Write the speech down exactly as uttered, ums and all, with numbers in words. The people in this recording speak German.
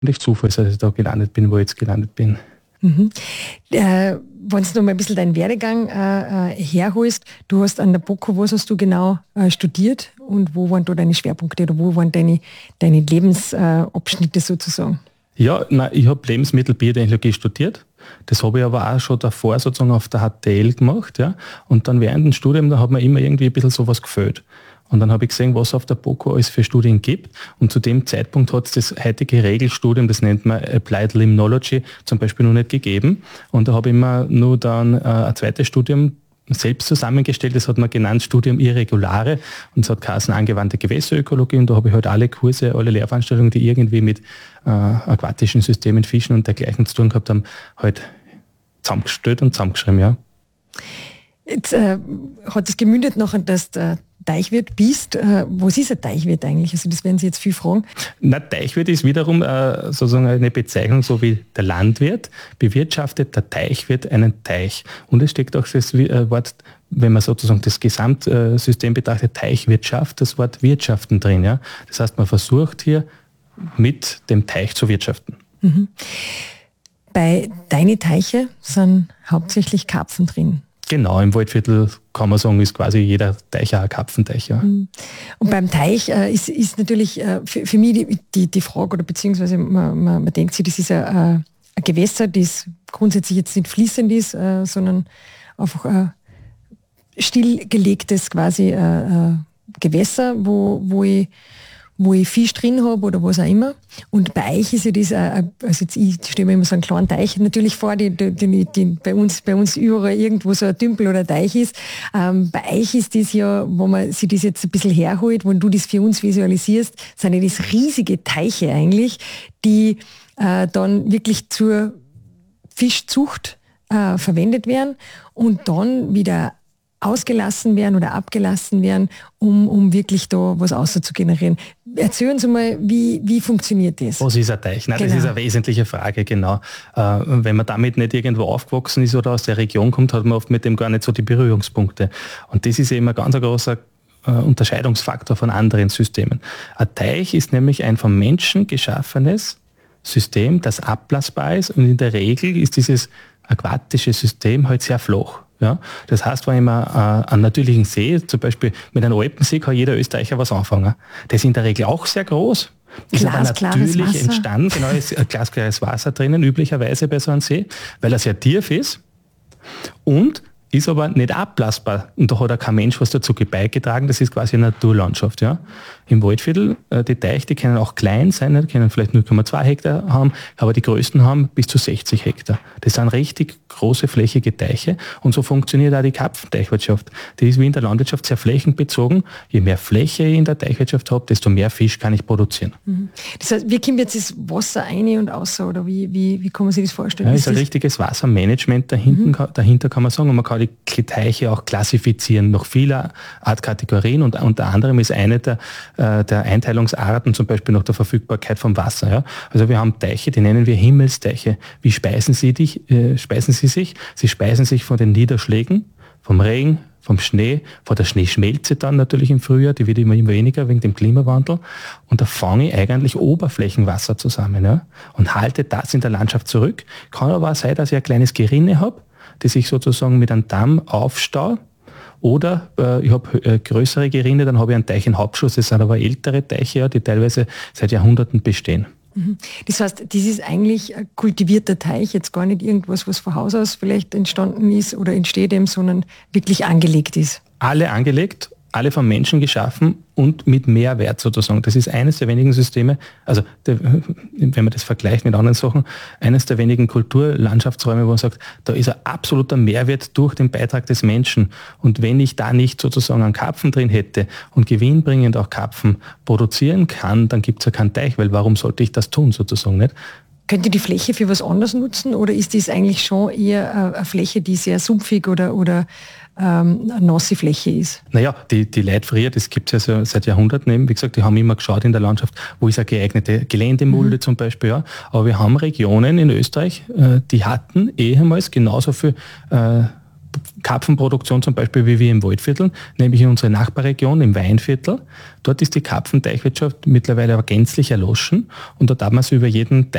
eigentlich Zufall, dass ich da gelandet bin, wo ich jetzt gelandet bin. Mhm. Äh, wenn du noch mal ein bisschen deinen Werdegang äh, herholst, du hast an der BOKU, was hast du genau äh, studiert und wo waren da deine Schwerpunkte oder wo waren deine, deine Lebensabschnitte äh, sozusagen? Ja, nein, ich habe Lebensmittelbiotechnologie studiert. Das habe ich aber auch schon davor sozusagen auf der H T L gemacht. Ja. Und dann während dem Studium, da hat mir immer irgendwie ein bisschen sowas gefällt. Und dann habe ich gesehen, was es auf der BOKU alles für Studien gibt. Und zu dem Zeitpunkt hat es das heutige Regelstudium, das nennt man Applied Limnology, zum Beispiel noch nicht gegeben. Und da habe ich mir nur dann äh, ein zweites Studium selbst zusammengestellt. Das hat man genannt Studium Irregulare und es hat geheißen angewandte Gewässerökologie. Und da habe ich halt alle Kurse, alle Lehrveranstaltungen, die irgendwie mit äh, aquatischen Systemen, Fischen und dergleichen zu tun gehabt haben, halt zusammengestellt und zusammengeschrieben, ja. Jetzt äh, hat es gemündet nachher, dass der Teichwirt bist. Äh, was ist ein Teichwirt eigentlich? Also das werden Sie jetzt viel fragen. Na, Teichwirt ist wiederum äh, sozusagen eine Bezeichnung, so wie der Landwirt bewirtschaftet der Teichwirt einen Teich. Und es steckt auch das äh, Wort, wenn man sozusagen das Gesamtsystem betrachtet, Teichwirtschaft, das Wort Wirtschaften drin. Ja? Das heißt, man versucht hier mit dem Teich zu wirtschaften. Mhm. Bei deinen Teiche sind hauptsächlich Karpfen drin. Genau, im Waldviertel kann man sagen, ist quasi jeder Teich auch ein Karpfenteich. Ja. Und beim Teich äh, ist, ist natürlich äh, für, für mich die, die, die Frage, oder beziehungsweise man, man, man denkt sich, das ist ein, ein Gewässer, das grundsätzlich jetzt nicht fließend ist, äh, sondern einfach ein stillgelegtes quasi äh, Gewässer, wo, wo ich wo ich Fisch drin habe oder was auch immer. Und bei euch ist ja das, äh, also jetzt, ich stelle mir immer so einen kleinen Teich natürlich vor, die, die, die, die bei, uns, bei uns überall irgendwo so ein Tümpel oder ein Teich ist. Ähm, bei euch ist das ja, wo man sich das jetzt ein bisschen herholt, wenn du das für uns visualisierst, sind ja das riesige Teiche eigentlich, die äh, dann wirklich zur Fischzucht äh, verwendet werden und dann wieder ausgelassen werden oder abgelassen werden, um, um wirklich da was außer zu generieren. Erzählen Sie mal, wie, wie funktioniert das? Was ist ein Teich? Nein, genau. Das ist eine wesentliche Frage, genau. Äh, wenn man damit nicht irgendwo aufgewachsen ist oder aus der Region kommt, hat man oft mit dem gar nicht so die Berührungspunkte. Und das ist eben ein ganz großer äh, Unterscheidungsfaktor von anderen Systemen. Ein Teich ist nämlich ein vom Menschen geschaffenes System, das ablassbar ist, und in der Regel ist dieses aquatische System halt sehr flach. Ja, das heißt, wenn ich mir äh, einen natürlichen See, zum Beispiel mit einem Alpensee, kann jeder Österreicher was anfangen. Das ist in der Regel auch sehr groß. Ist aber natürlich Wasser. entstanden, genau, ist ein glasklares Wasser drinnen, üblicherweise bei so einem See, weil er sehr tief ist und ist aber nicht ablassbar. Und da hat auch kein Mensch was dazu beigetragen. Das ist quasi eine Naturlandschaft. Ja. Im Waldviertel, äh, die Teiche, die können auch klein sein, die können vielleicht null Komma zwei Hektar haben, aber die größten haben bis zu sechzig Hektar. Das sind richtig große, flächige Teiche. Und so funktioniert auch die Karpfenteichwirtschaft. Die ist wie in der Landwirtschaft sehr flächenbezogen. Je mehr Fläche ich in der Teichwirtschaft habe, desto mehr Fisch kann ich produzieren. Mhm. Das heißt, wie kommt jetzt das Wasser ein und raus? Oder wie, wie, wie kann man sich das vorstellen? Ja, ist ein richtiges Wassermanagement dahinten, mhm. dahinter kann man sagen. Und man kann die Teiche auch klassifizieren nach vieler Art Kategorien, und unter anderem ist eine der, äh, der Einteilungsarten zum Beispiel nach der Verfügbarkeit vom Wasser. Ja? Also wir haben Teiche, die nennen wir Himmelsteiche. Wie speisen sie, dich, äh, speisen sie sich? Sie speisen sich von den Niederschlägen, vom Regen, vom Schnee, von der Schneeschmelze dann natürlich im Frühjahr, die wird immer, immer weniger wegen dem Klimawandel. Und da fange ich eigentlich Oberflächenwasser zusammen, ja? Und halte das in der Landschaft zurück. Kann aber auch sein, dass ich ein kleines Gerinne habe, das ich sozusagen mit einem Damm aufstaue. Oder äh, ich habe äh, größere Gerinne, dann habe ich einen Teich in Hauptschuss. Das sind aber ältere Teiche, ja, die teilweise seit Jahrhunderten bestehen. Das heißt, das ist eigentlich ein kultivierter Teich, jetzt gar nicht irgendwas, was von Haus aus vielleicht entstanden ist oder entsteht eben, sondern wirklich angelegt ist. Alle angelegt, alle vom Menschen geschaffen und mit Mehrwert sozusagen. Das ist eines der wenigen Systeme, also der, wenn man das vergleicht mit anderen Sachen, eines der wenigen Kulturlandschaftsräume, wo man sagt, da ist ein absoluter Mehrwert durch den Beitrag des Menschen. Und wenn ich da nicht sozusagen einen Karpfen drin hätte und gewinnbringend auch Karpfen produzieren kann, dann gibt es ja keinen Teich, weil warum sollte ich das tun sozusagen, nicht? Könnt ihr die Fläche für was anderes nutzen oder ist das eigentlich schon eher eine Fläche, die sehr sumpfig oder, oder ähm, eine nasse Fläche ist? Naja, die, die Leitfrier, das gibt es ja seit Jahrhunderten eben. Wie gesagt, die haben immer geschaut in der Landschaft, wo ist eine geeignete Geländemulde mhm. zum Beispiel. Ja. Aber wir haben Regionen in Österreich, äh, die hatten ehemals genauso viel äh, Karpfenproduktion zum Beispiel wie wir im Waldviertel, nämlich in unserer Nachbarregion im Weinviertel. Dort ist die Karpfenteichwirtschaft mittlerweile aber gänzlich erloschen und da darf man sich über jeden